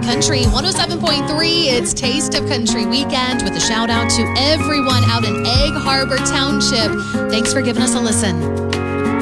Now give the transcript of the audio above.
Country 107.3. It's Taste of Country Weekend with a shout out to everyone out in Egg Harbor Township. Thanks for giving us a listen.